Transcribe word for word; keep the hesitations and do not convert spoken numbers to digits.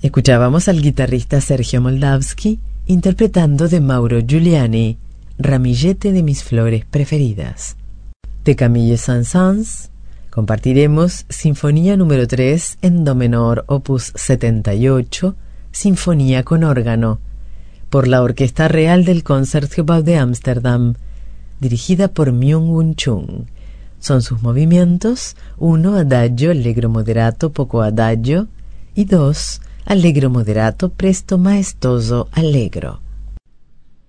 Escuchábamos al guitarrista Sergio Moldavsky interpretando de Mauro Giuliani, Ramillete de mis flores preferidas. De Camille Saint-Saëns compartiremos Sinfonía número tres en do menor, opus setenta y ocho, Sinfonía con órgano, por la Orquesta Real del Concertgebouw de Ámsterdam, dirigida por Myung-Whun Chung. Son sus movimientos: uno, adagio, allegro moderato, poco adagio, y dos, allegro moderato, presto maestoso, allegro.